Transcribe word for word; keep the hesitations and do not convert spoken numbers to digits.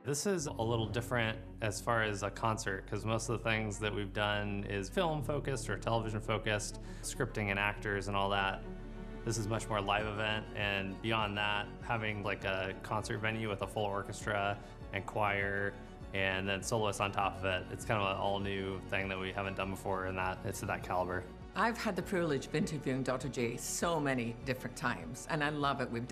This is a little different as far as a concert, because most of the things that we've done is film focused or television focused, scripting and actors and all that. This is much more live event, and beyond that, having like a concert venue with a full orchestra and choir and then soloists on top of it. It's kind of an all new thing that we haven't done before, and that it's of that caliber. I've had the privilege of interviewing Doctor J so many different times, and I love it. We've